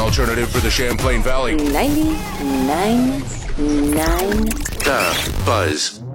alternative for the Champlain Valley. 99.9. The Buzz.